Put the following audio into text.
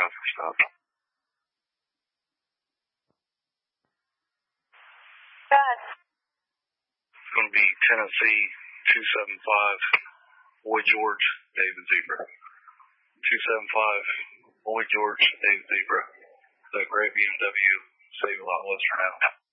traffic stop. Go ahead. It's going to be Tennessee 275, Boy George, David Zebra. 275, Boy George, David Zebra. The great BMW, Save a Lot Western out.